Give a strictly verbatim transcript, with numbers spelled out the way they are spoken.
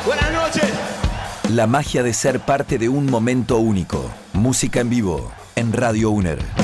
Buenas noches. La magia de ser parte de un momento único. Música en vivo en Radio UNER.